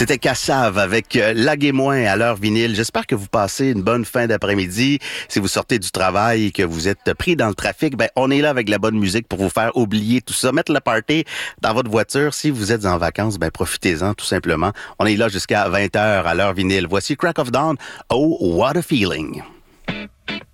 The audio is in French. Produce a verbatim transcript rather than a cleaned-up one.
C'était Cassave avec euh, Laguez-moi à l'heure vinyle. J'espère que vous passez une bonne fin d'après-midi. Si vous sortez du travail et que vous êtes pris dans le trafic, ben on est là avec la bonne musique pour vous faire oublier tout ça, mettre le party dans votre voiture. Si vous êtes en vacances, ben profitez-en tout simplement. On est là jusqu'à vingt heures à l'heure vinyle. Voici Crack of Dawn. Oh, what a feeling.